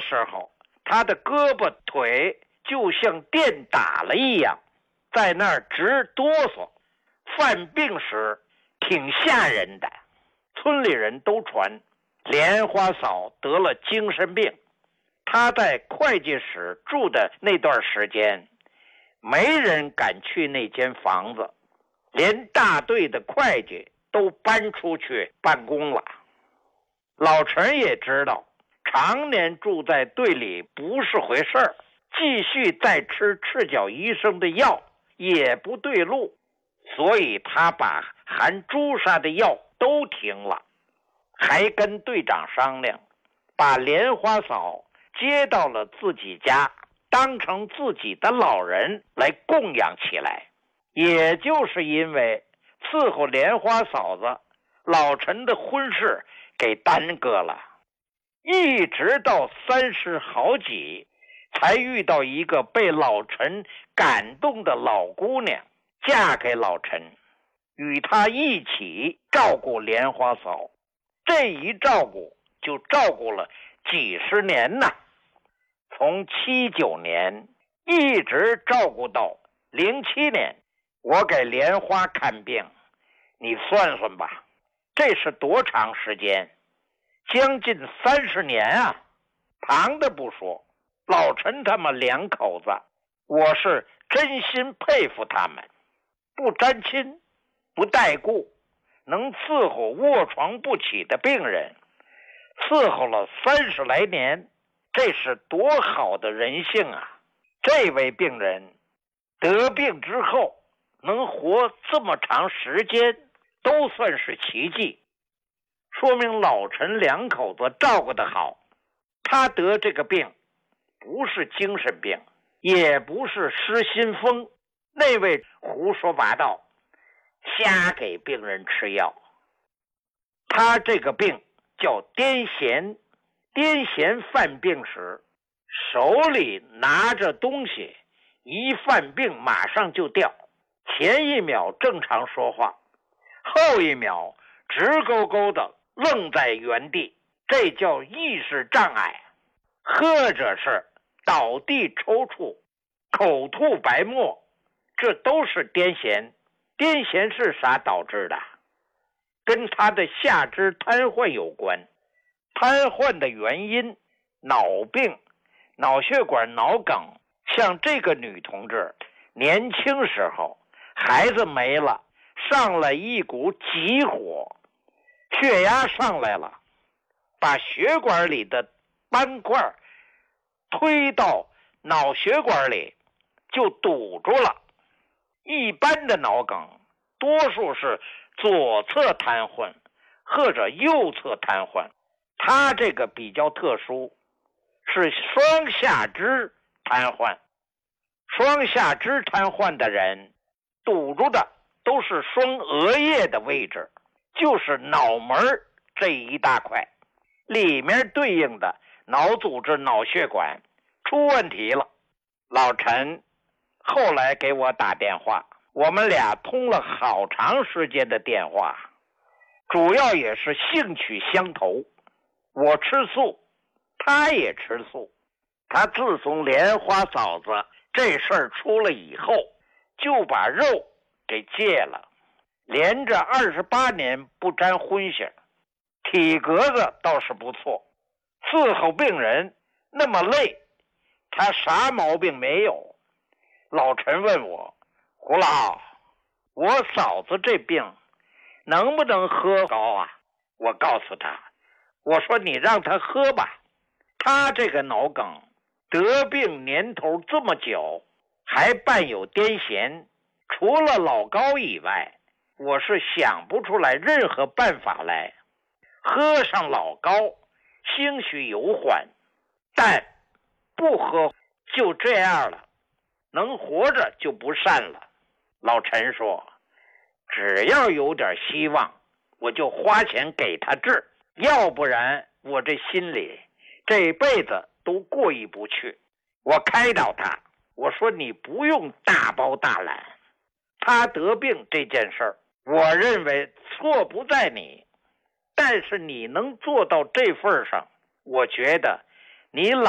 时候，他的胳膊腿就像电打了一样，在那儿直哆嗦。犯病时挺吓人的，村里人都传莲花嫂得了精神病。他在会计室住的那段时间，没人敢去那间房子，连大队的会计都搬出去办公了。老陈也知道常年住在队里不是回事儿，继续再吃赤脚医生的药也不对路，所以他把含朱砂的药都停了，还跟队长商量，把莲花嫂接到了自己家，当成自己的老人来供养起来。也就是因为伺候莲花嫂子，老陈的婚事给耽搁了，一直到30好几才遇到一个被老陈感动的老姑娘，嫁给老陈，与他一起照顾莲花嫂。这一照顾就照顾了几十年呢，从79年一直照顾到07年。我给莲花看病，你算算吧，这是多长时间？将近30年啊！旁的不说，老陈他们2口子，我是真心佩服他们，不沾亲，不带故，能伺候卧床不起的病人，伺候了30来年，这是多好的人性啊！这位病人得病之后能活这么长时间，都算是奇迹，说明老陈2口子照顾得好。他得这个病不是精神病，也不是失心疯，那位胡说八道，瞎给病人吃药。他这个病叫癫痫，癫痫犯病时，手里拿着东西，一犯病马上就掉，前一秒正常说话，后一秒直勾勾的愣在原地，这叫意识障碍，或者是倒地抽搐，口吐白沫，这都是癫痫。癫痫是啥导致的？跟他的下肢瘫痪有关。瘫痪的原因，脑病、脑血管脑梗。像这个女同志年轻时候孩子没了，上了一股急火，血压上来了，把血管里的斑块推到脑血管里，就堵住了。一般的脑梗多数是左侧瘫痪或者右侧瘫痪，他这个比较特殊，是双下肢瘫痪。双下肢瘫痪的人堵住的都是双额叶的位置，就是脑门这一大块，里面对应的脑组织脑血管出问题了。老陈后来给我打电话，我们俩通了好长时间的电话，主要也是兴趣相投，我吃素，他也吃素。他自从莲花嫂子这事儿出了以后，就把肉给戒了，连着28年不沾荤腥，体格子倒是不错，伺候病人那么累，他啥毛病没有。老陈问我，胡老，我嫂子这病能不能喝高啊？我告诉他，我说你让他喝吧，他这个脑梗得病年头这么久，还伴有癫痫，除了老高以外，我是想不出来任何办法来。喝上老高兴许有缓，但不喝就这样了，能活着就不善了。老陈说，只要有点希望，我就花钱给他治，要不然我这心里这辈子都过意不去。我开导他，我说你不用大包大揽，他得病这件事儿，我认为错不在你，但是你能做到这份上，我觉得你老